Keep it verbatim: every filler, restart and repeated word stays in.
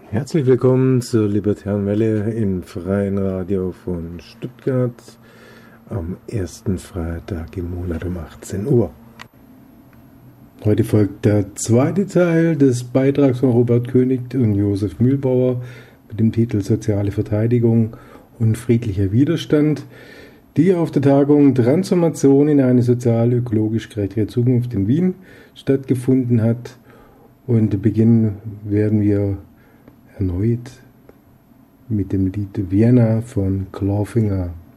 Herzlich willkommen zur Libertären Welle im Freien Radio von Stuttgart am ersten Freitag im Monat um achtzehn Uhr. Heute folgt der zweite Teil des Beitrags von Robert König und Josef Mühlbauer mit dem Titel Soziale Verteidigung und friedlicher Widerstand, die auf der Tagung Transformation in eine sozial-ökologisch gerechtere Zukunft in Wien stattgefunden hat. Und beginnen werden wir erneut mit dem Lied Vienna von Clawfinger.